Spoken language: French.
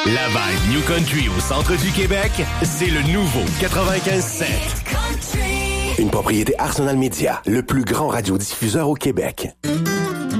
La vibe New Country au centre du Québec, c'est le nouveau 95.7. Une propriété Arsenal Media, le plus grand radiodiffuseur au Québec.